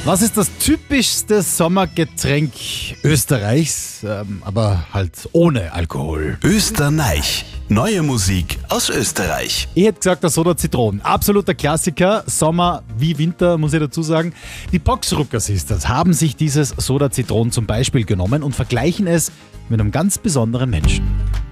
Was ist das typischste Sommergetränk Österreichs, aber halt ohne Alkohol? Österreich. Neue Musik aus Österreich. Ich hätte gesagt, der Soda Zitronen. Absoluter Klassiker. Sommer wie Winter, muss ich dazu sagen. Die Boxrucker Sisters haben sich dieses Soda Zitronen zum Beispiel genommen und vergleichen es mit einem ganz besonderen Menschen.